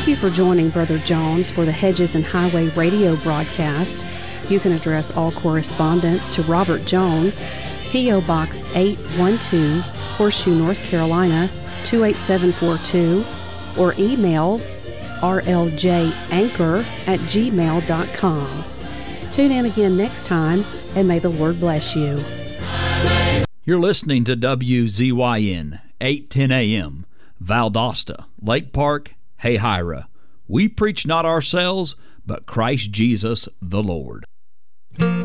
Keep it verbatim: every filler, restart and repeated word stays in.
Thank you for joining Brother Jones for the Hedges and Highway radio broadcast. You can address all correspondence to Robert Jones, P O. Box eight one two, Horseshoe, North Carolina, two eight seven four two, or email r l j anchor at gmail dot com. Tune in again next time, and may the Lord bless you. You're listening to W Z Y N, eight ten A M, Valdosta, Lake Park, Hayhira. We preach not ourselves, but Christ Jesus the Lord.